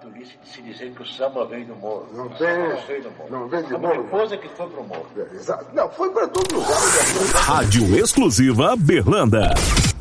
tolice de se dizer que o samba veio do morro. Não o tem. Samba não veio do morro. Não veio do morro. morro. Depois é que foi pro morro. Exato. Não, foi para todo lugar. Rádio exclusiva Berlanda.